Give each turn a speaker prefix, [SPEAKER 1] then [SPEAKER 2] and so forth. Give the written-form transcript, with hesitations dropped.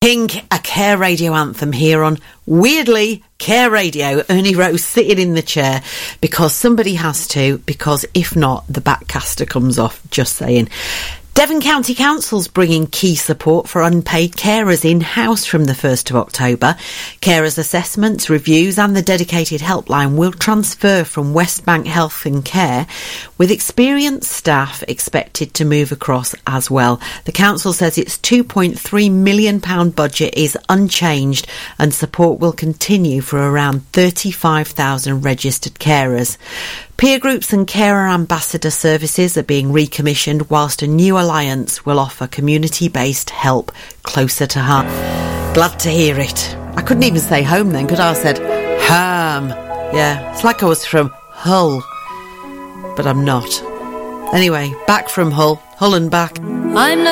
[SPEAKER 1] Pink, a Care Radio anthem here on, weirdly, Care Radio. Ernie Rose sitting in the chair because somebody has to, because if not, the backcaster comes off, just saying. Devon County Council's bringing key support for unpaid carers in-house from the 1st of October. Carers' assessments, reviews and the dedicated helpline will transfer from West Bank Health and Care, with experienced staff expected to move across as well. The council says its £2.3 million budget is unchanged and support will continue for around 35,000 registered carers. Peer groups and carer ambassador services are being recommissioned, whilst a new alliance will offer community-based help closer to home. Glad to hear it. I couldn't even say home then, could I? I said home. Yeah, it's like I was from Hull, but I'm not. Anyway, back from Hull and back.
[SPEAKER 2] I'm